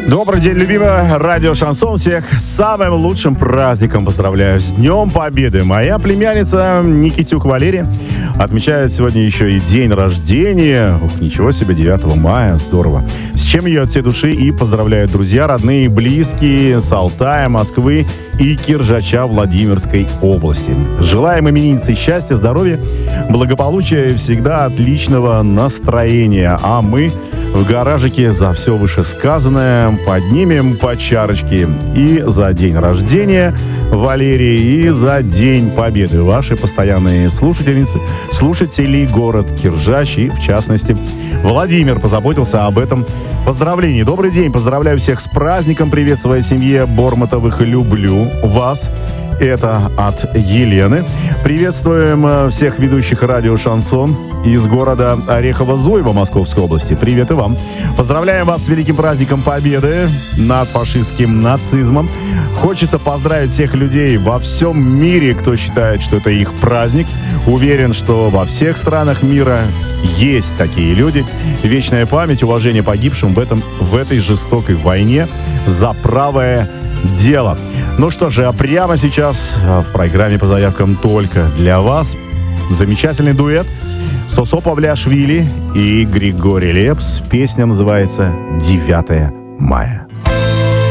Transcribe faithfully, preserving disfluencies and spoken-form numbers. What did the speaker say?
Добрый день, любимая радио Шансон. Всех с самым лучшим праздником поздравляю. С Днем Победы. Моя племянница Никитюк Валерия отмечает сегодня еще и день рождения. Ух, ничего себе, девятого мая. Здорово. С чем ее от всей души и поздравляют друзья, родные и близкие с Алтая, Москвы и Киржача Владимирской области. Желаем имениннице счастья, здоровья, благополучия и всегда отличного настроения. А мы в гаражике за все вышесказанное поднимем по чарочке и за день рождения Валерии, и за День Победы. Ваши постоянные слушательницы, слушатели, город Киржач и, в частности, Владимир позаботился об этом поздравлении. Добрый день, поздравляю всех с праздником, привет своей семье Бормотовых, люблю вас. Это от Елены. Приветствуем всех ведущих радио «Шансон» из города Орехово-Зуево Московской области. Привет и вам. Поздравляем вас с великим праздником Победы над фашистским нацизмом. Хочется поздравить всех людей во всем мире, кто считает, что это их праздник. Уверен, что во всех странах мира есть такие люди. Вечная память, уважение погибшим в, этом, в этой жестокой войне за правое дело. Ну что же, а прямо сейчас в программе по заявкам только для вас замечательный дуэт Сосо Павлиашвили и Григорий Лепс. Песня называется «девятое мая».